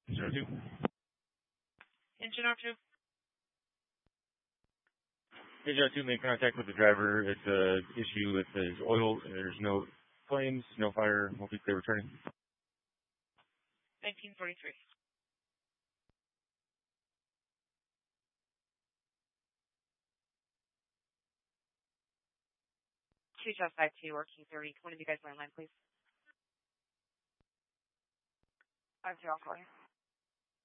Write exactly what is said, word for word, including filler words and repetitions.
Zero two. Engine R two. Zero two, make contact with the driver. It's a issue with his oil. There's no flames, no fire. We'll be clear returning. nineteen forty-three. Two South Five Two or Q thirty. One of you guys landline, please. Five zero, I'll call you.